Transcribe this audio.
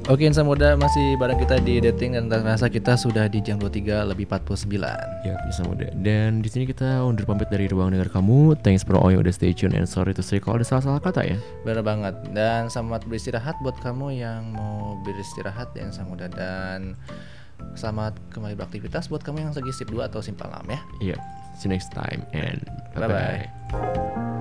Oke, insan muda masih bareng kita di dating dan terasa kita sudah di jam 23 lebih 49. Ya, bisa muda. Dan di sini kita undur pamit dari ruang dengar kamu. Thanks for all yang udah stay tune and sorry to say kalau ada salah-salah kata ya. Bener banget. Dan selamat beristirahat buat kamu yang mau beristirahat ya insan muda, dan selamat kembali beraktivitas buat kamu yang lagi sip 2 atau simpang 6 ya. Iya, see you next time and Bye-bye. bye-bye.